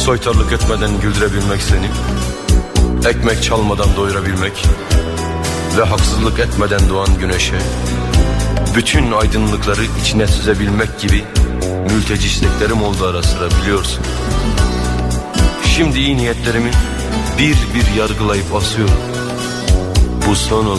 soytarlık etmeden güldürebilmek seni, ekmek çalmadan doyurabilmek ve haksızlık etmeden doğan güneşe bütün aydınlıkları içine süzebilmek gibi mülteci isteklerim oldu ara sıra, biliyorsun. Şimdi iyi niyetlerimi bir bir yargılayıp asıyorum. Bu son